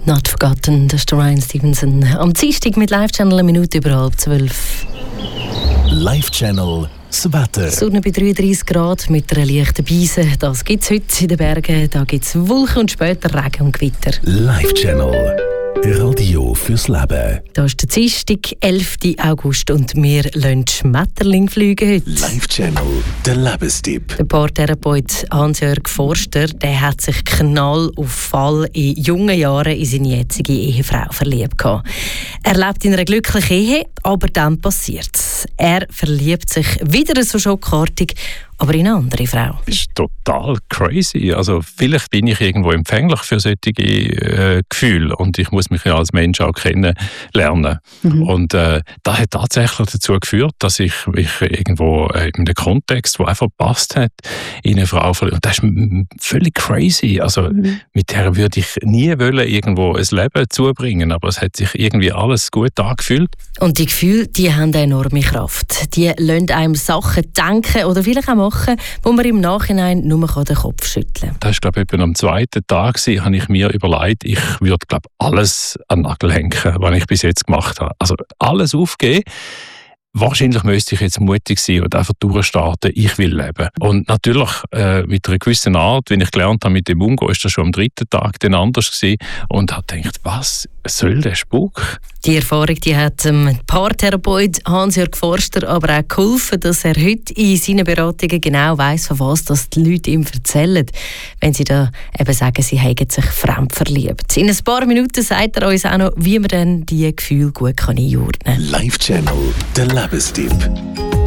Not Forgotten, das ist der Ryan Stevenson. Am Dienstag mit Live-Channel 11:12. Live-Channel das Wetter. Sonne bei 33 Grad mit einer leichten Beise. Das gibt es heute in den Bergen. Da gibt es Wolken und später Regen und Gewitter. Live-Channel. Radio fürs Leben. Da ist der Dienstag, 11. August und wir lassen Schmetterling fliegen heute. Live-Channel, der Lebenstipp. Der Paartherapeut Hans-Jörg Forster, der hat sich knall auf Fall in jungen Jahren in seine jetzige Ehefrau verliebt gehabt. Er lebt in einer glücklichen Ehe, aber dann passiert's. Er verliebt sich wieder so schockartig, aber in eine andere Frau. Das ist total crazy. Also vielleicht bin ich irgendwo empfänglich für solche Gefühle und ich muss mich ja als Mensch auch kennenlernen. Und das hat tatsächlich dazu geführt, dass ich mich irgendwo in einem Kontext, der einfach gepasst hat, in eine Frau verliebt. Und das ist völlig crazy. Also mit der würde ich nie wollen, irgendwo ein Leben zubringen, aber es hat sich irgendwie alles gut angefühlt. Und die Gefühle, die haben eine enorme Kraft. Die lassen einem Sachen denken oder vielleicht auch machen, wo man im Nachhinein nur den Kopf schütteln kann. Das war, glaube ich, etwa am zweiten Tag, habe ich mir überlegt, ich würde, glaube ich, alles an den Nagel hängen, was ich bis jetzt gemacht habe. Also alles aufgeben. Wahrscheinlich müsste ich jetzt mutig sein und einfach durchstarten, ich will leben. Und natürlich mit einer gewissen Art, wenn ich gelernt habe, mit dem umgehen, ist das schon am dritten Tag dann anders gewesen und habe gedacht, was soll der Spuk? Die Erfahrung, die hat dem Paartherapeut Hans-Jörg Forster aber auch geholfen, dass er heute in seinen Beratungen genau weiss, von was das die Leute ihm erzählen, wenn sie da eben sagen, sie hätten sich fremd verliebt. In ein paar Minuten sagt er uns auch noch, wie man dann diese Gefühle gut einordnen kann. Live-Channel, der Lebenstipp.